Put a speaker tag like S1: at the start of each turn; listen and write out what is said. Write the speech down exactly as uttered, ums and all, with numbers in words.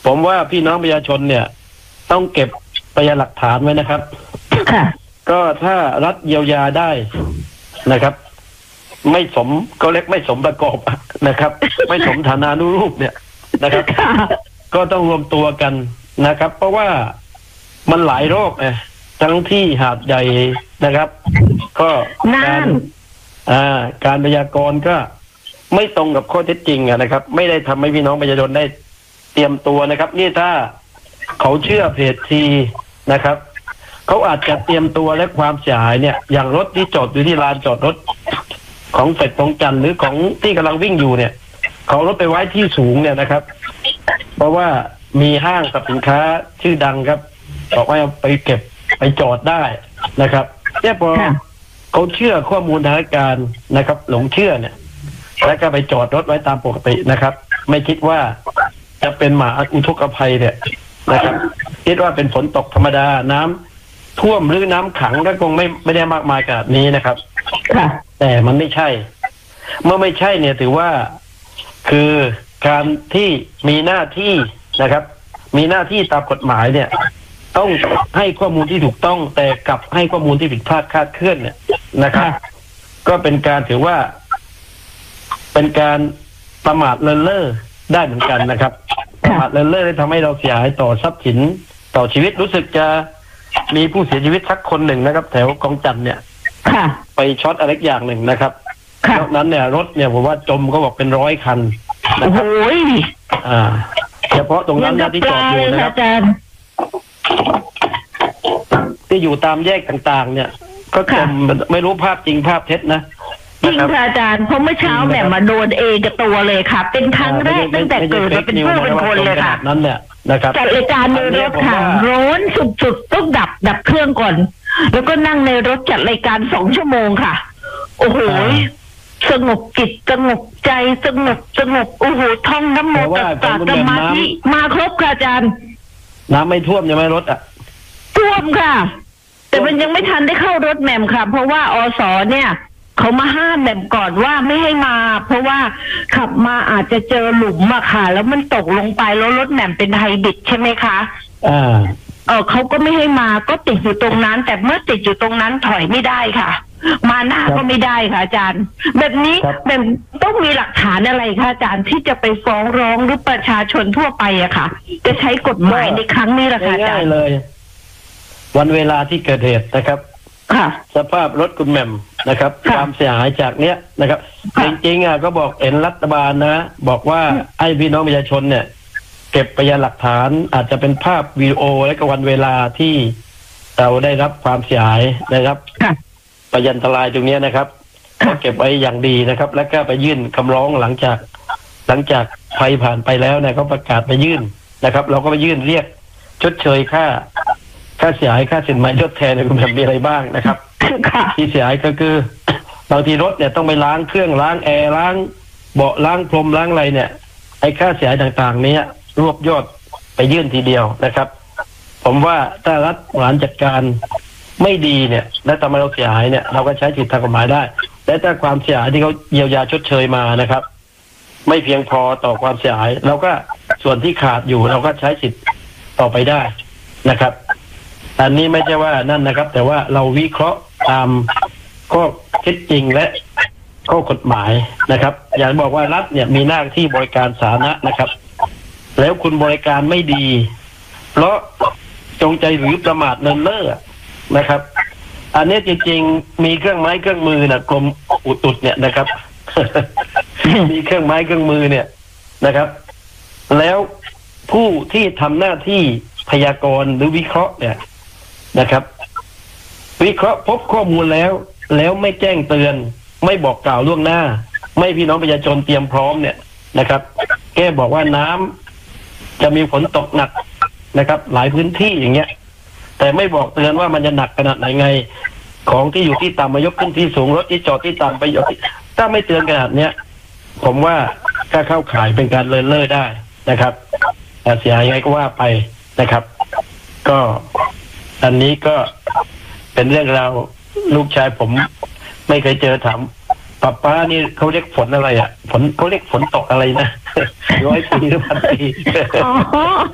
S1: ผมว่าพี่น้องประชาชนเนี่ย ต้องเก็บพยานหลักฐานไว้นะครับก็ถ้ารัฐเยียวยาได้นะครับ ไม่สมก็เล็กไม่สมประกอบนะครับ ไม่สมฐานานุรูปเนี่ยนะครับ ก็ต้องรวมตัวกันนะครับ เพราะว่ามันหลายโรคไงทั้งที่หาดใหญ่นะครับ ก็การอ่าการพยากรณ์ก็ไม่ตรงกับข้อเท็จจริงอะนะครับ ไม่ได้ทำให้พี่น้องประชาชนได้เตรียมตัวนะครับนี่ถ้าเขาเชื่อเพจทีนะครับเขาอาจจะเตรียมตัวและความเสียหายเนี่ยอย่างรถที่จอดอยู่ที่ลานจอดรถของเฟดตรงจันทร์หรือของที่กำลังวิ่งอยู่เนี่ยเขารถไปไว้ที่สูงเนี่ยนะครับ เพราะว่ามีห้างสรรพสินค้าชื่อดังครับบอกว่าไปเก็บไปจอดได้นะครับเนี่ยพอเขาเชื่อข้อมูลทางการนะครับหลงเชื่อเนี่ยแล้วก็ไปจอดรถไว้ตามปกตินะครับไม่คิดว่าจะเป็นหมาอุทกภัยเนี่ยนะครับคิดว่าเป็นฝนตกธรรมดาน้ำท่วมหรือน้ำขังก็คงไม่ไม่ได้มากมายขนาดนี้นะครับแต่มันไม่ใช่เมื่อไม่ใช่เนี่ยถือว่าคือการที่มีหน้าที่นะครับมีหน้าที่ตามกฎหมายเนี่ยต้องให้ข้อมูลที่ถูกต้องแต่กลับให้ข้อมูลที่ผิดพลาดคลาดเคลื่อนเนี่ยนะครับก็เป็นการถือว่าเป็นการประมาทเลินเล่อได้เหมือนกันนะครับประมาทเลินเล่อได้ทำให้เราเสียหายต่อทรัพย์สินต่อชีวิตรู้สึกจะมีผู้เสียชีวิตสักคนหนึ่งนะครับ แถวกองจันทร์เนี่ยไปช็อตอะไรอย่างหนึ่งนะครับนอกนั้นเนี่ยรถเนี่ยผมว่าจมก็บอกเป็นร้อยคันนะครับอ่าเฉพาะตรงนั้นที่จอดอยู่นะครับที่อยู่ตามแยกต่างๆเนี่ยก็จมไม่รู้ภาพจริงภาพเท็จนะ
S2: จริงค่ะอาจารย์เพราะเมื่อเช้าแบบมาโดนเองกับตัวเลยค่ะเป็นครั้งแรกตั้งแต่เกิดมาเป็นเพื่อนเป็นคนเลยค่ะ
S1: นั้นเนี่ยนะครับ
S2: จัดรายการในรถค่ะร้อนสุดๆต้องดับดับเครื่องก่อนแล้วก็นั่งในรถจัดรายการสองชั่วโมงค่ะโอ้โหสงบจิตสงบใจสงบสงบโอ้โหท่องน้ำโมตัสสะสมาธิมาครบค่ะอาจารย์
S1: น้ำไม่ท่วมใช่ไหมรถอ่ะ
S2: ท่วมค่ะแต่มันยังไม่ทันได้เข้ารถแหม่มค่ะเพราะว่าอสเนี่ยเขามาห้ามแบบก่อนว่าไม่ให้มาเพราะว่าขับมาอาจจะเจอหลุมอะค่ะแล้วมันตกลงไปแล้วรถแหม่มเป็นไฮบริดใช่ไหมคะ
S1: อ่า
S2: เออเขาก็ไม่ให้มาก็ติดอยู่ตรงนั้นแต่เมื่อติดอยู่ตรงนั้นถอยไม่ได้ค่ะมาหน้าก็ไม่ได้ค่ะอาจารย์แบบนี้แบบต้องมีหลักฐานอะไรคะอาจารย์ที่จะไปฟ้องร้องหรือประชาชนทั่วไปอะค่ะจะใช้กฎหมายในครั้งนี้ละค่ะอาจารย์
S1: เลยวันเวลาที่เกิดเหตุนะครับสภาพรถคุณแหม่มนะครับความเสียหายจากเนี้ยนะครับจริงๆอ่ะก็บอกเห็นรัฐบาลนะบอกว่าไอ้พี่น้องประชาชนเนี่ยเก็บพยานหลักฐานอาจจะเป็นภาพวิดีโอและก็วันเวลาที่เราได้รับความเสียหายนะครับพยานอันตรายตรงนี้นะครับก็เก็บไว้อย่างดีนะครับแล้วก็ไปยื่นคำร้องหลังจากหลังจากภัยผ่านไปแล้วเนี่ยเขาประกาศไปยื่นนะครับ เราก็ไปยื่นเรียกชดเชยค่าค่าเสียหายค่าสินไหมทดแทนในคุณแม่มีอะไรบ้างนะครับที่เสียหายก็คือบางทีรถเนี่ยต้องไปล้างเครื่องล้างแอร์ล้างเบาะล้างพรมล้างอะไรเนี่ยไอ้ค่าเสียหายต่างๆนี้รวบยอดไปยื่นทีเดียวนะครับผมว่าถ้ารัฐบริหารจัดการไม่ดีเนี่ยและทำให้เราเสียหายเนี่ยเราก็ใช้สิทธิทางกฎหมายได้และถ้าความเสียหายที่เขาเยียวยาชดเชยมานะครับไม่เพียงพอต่อความเสียหายเราก็ส่วนที่ขาดอยู่เราก็ใช้สิทธิ์ต่อไปได้นะครับอันนี้ไม่ใช่ว่านั่นนะครับแต่ว่าเราวิเคราะห์ตามข้อเท็จจริงและข้อกฎหมายนะครับอย่างบอกว่ารัฐเนี่ยมีหน้าที่บริการสาธารณะนะครับแล้วคุณบริการไม่ดีเพราะจงใจหรือประมาทเลินเล่อนะครับอันนี้จริงๆมีเครื่องไม้เครื่องมือนะกรมอุตุเนี่ยนะครับ มีเครื่องไม้เครื่องมือเนี่ยนะครับแล้วผู้ที่ทำหน้าที่พยากรณ์หรือวิเคราะห์เนี่ยนะครับวิเคราะห์พบข้อมูลแล้วแล้วไม่แจ้งเตือนไม่บอกกล่าวล่วงหน้าไม่พี่น้องประชาชนเตรียมพร้อมเนี่ยนะครับแกบอกว่าน้ำจะมีฝนตกหนักนะครับหลายพื้นที่อย่างเงี้ยแต่ไม่บอกเตือนว่ามันจะหนักขนาดไหนไงของที่อยู่ที่ต่ำมายกขึ้นที่สูงรถที่จอดที่ต่ำไปยกถ้าไม่เตือนขนาดเนี้ยผมว่าก็เข้าข่ายเป็นการเลินเล่อได้นะครับแต่เสียหายไงก็ว่าไปนะครับก็อันนี้ก็เป็นเรื่องราวลูกชายผมไม่เคยเจอถามป้าป้านี่เขาเรียกฝนอะไรอ่ะฝนเขาเรียกฝนตกอะไรนะร้อยปีหรือพันปี